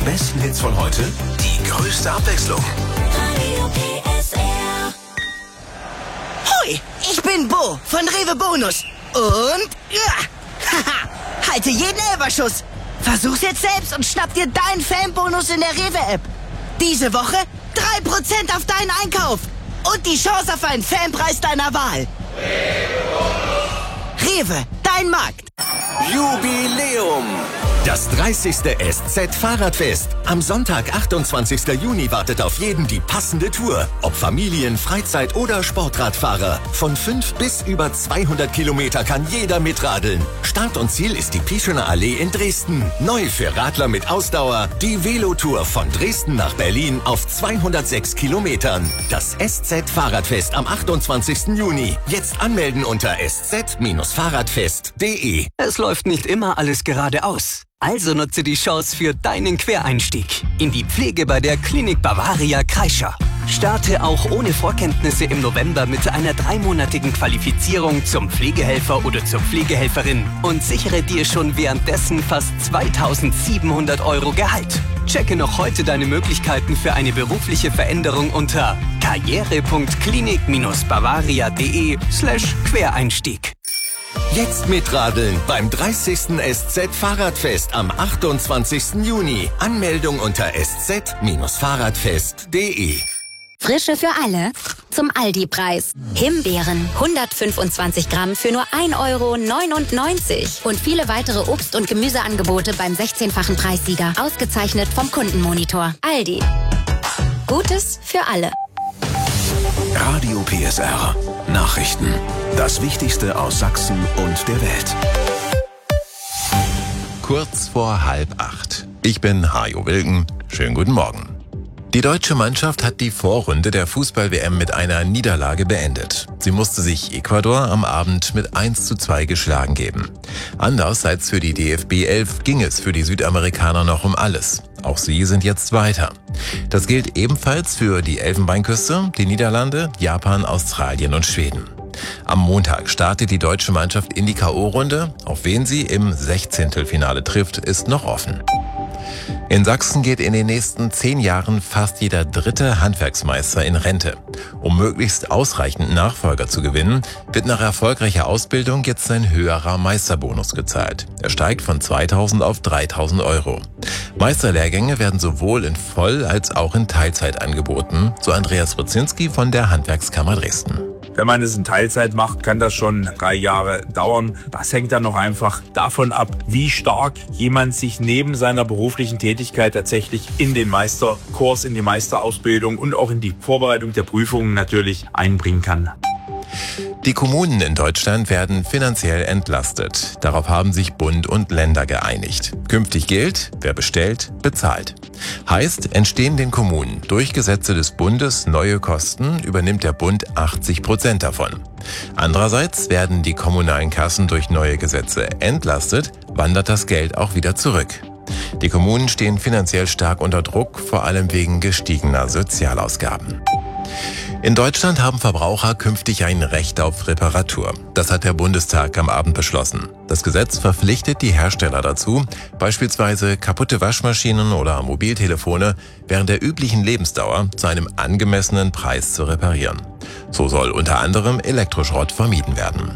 besten Hits von heute, die größte Abwechslung. Radio PSR. Hoi, ich bin Bo von Rewe Bonus. Und, halte jeden Elferschuss. Versuch's jetzt selbst und schnapp dir deinen Fanbonus in der Rewe-App. Diese Woche 3% auf deinen Einkauf. Und die Chance auf einen Fanpreis deiner Wahl. Rewe, dein Markt. Jubiläum! Das 30. SZ-Fahrradfest. Am Sonntag, 28. Juni, wartet auf jeden die passende Tour. Ob Familien-, Freizeit- oder Sportradfahrer. Von 5 bis über 200 Kilometer kann jeder mitradeln. Start und Ziel ist die Pischener Allee in Dresden. Neu für Radler mit Ausdauer, die Velotour von Dresden nach Berlin auf 206 Kilometern. Das SZ-Fahrradfest am 28. Juni. Jetzt anmelden unter sz-fahrradfest.de. Es läuft nicht immer alles geradeaus. Also nutze die Chance für deinen Quereinstieg in die Pflege bei der Klinik Bavaria Kreischer. Starte auch ohne Vorkenntnisse im November mit einer 3-monatigen Qualifizierung zum Pflegehelfer oder zur Pflegehelferin und sichere dir schon währenddessen fast 2.700 € Gehalt. Checke noch heute deine Möglichkeiten für eine berufliche Veränderung unter karriere.klinik-bavaria.de/Quereinstieg. Jetzt mitradeln beim 30. SZ-Fahrradfest am 28. Juni. Anmeldung unter sz-fahrradfest.de. Frische für alle zum Aldi-Preis. Himbeeren 125 Gramm für nur 1,99 € und viele weitere Obst- und Gemüseangebote beim 16-fachen Preissieger. Ausgezeichnet vom Kundenmonitor. Aldi. Gutes für alle. Radio PSR. Nachrichten. Das Wichtigste aus Sachsen und der Welt. Kurz vor 7:30. Ich bin Hajo Wilken. Schönen guten Morgen. Die deutsche Mannschaft hat die Vorrunde der Fußball-WM mit einer Niederlage beendet. Sie musste sich Ecuador am Abend mit 1:2 geschlagen geben. Anders als für die DFB 11 ging es für die Südamerikaner noch um alles. Auch sie sind jetzt weiter. Das gilt ebenfalls für die Elfenbeinküste, die Niederlande, Japan, Australien und Schweden. Am Montag startet die deutsche Mannschaft in die K.O.-Runde. Auf wen sie im 16. trifft, ist noch offen. In Sachsen geht in den nächsten 10 Jahren fast jeder 3. Handwerksmeister in Rente. Um möglichst ausreichend Nachfolger zu gewinnen, wird nach erfolgreicher Ausbildung jetzt ein höherer Meisterbonus gezahlt. Er steigt von 2.000 auf 3.000 €. Meisterlehrgänge werden sowohl in Voll- als auch in Teilzeit angeboten, so Andreas Brzezinski von der Handwerkskammer Dresden. Wenn man es in Teilzeit macht, kann das schon 3 Jahre dauern. Das hängt dann noch einfach davon ab, wie stark jemand sich neben seiner beruflichen Tätigkeit tatsächlich in den Meisterkurs, in die Meisterausbildung und auch in die Vorbereitung der Prüfungen natürlich einbringen kann. Die Kommunen in Deutschland werden finanziell entlastet. Darauf haben sich Bund und Länder geeinigt. Künftig gilt, wer bestellt, bezahlt. Heißt, entstehen den Kommunen durch Gesetze des Bundes neue Kosten, übernimmt der Bund 80% davon. Andererseits werden die kommunalen Kassen durch neue Gesetze entlastet, wandert das Geld auch wieder zurück. Die Kommunen stehen finanziell stark unter Druck, vor allem wegen gestiegener Sozialausgaben. In Deutschland haben Verbraucher künftig ein Recht auf Reparatur. Das hat der Bundestag am Abend beschlossen. Das Gesetz verpflichtet die Hersteller dazu, beispielsweise kaputte Waschmaschinen oder Mobiltelefone während der üblichen Lebensdauer zu einem angemessenen Preis zu reparieren. So soll unter anderem Elektroschrott vermieden werden.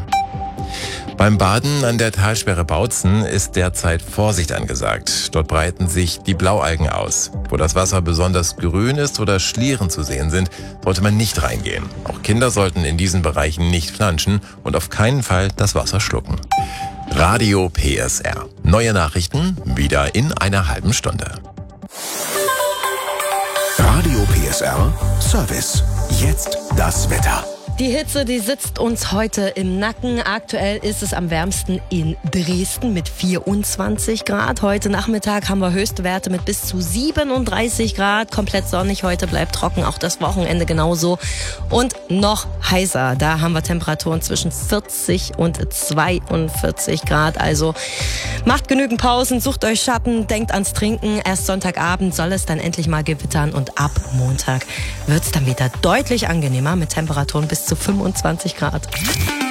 Beim Baden an der Talsperre Bautzen ist derzeit Vorsicht angesagt. Dort breiten sich die Blaualgen aus. Wo das Wasser besonders grün ist oder Schlieren zu sehen sind, sollte man nicht reingehen. Auch Kinder sollten in diesen Bereichen nicht planschen und auf keinen Fall das Wasser schlucken. Radio PSR. Neue Nachrichten wieder in einer halben Stunde. Radio PSR Service. Jetzt das Wetter. Die Hitze, die sitzt uns heute im Nacken. Aktuell ist es am wärmsten in Dresden mit 24 Grad. Heute Nachmittag haben wir Höchstwerte mit bis zu 37 Grad. Komplett sonnig heute, bleibt trocken, auch das Wochenende genauso. Und noch heißer, da haben wir Temperaturen zwischen 40 und 42 Grad. Also macht genügend Pausen, sucht euch Schatten, denkt ans Trinken. Erst Sonntagabend soll es dann endlich mal gewittern und ab Montag wird es dann wieder deutlich angenehmer mit Temperaturen bis zu 25 Grad.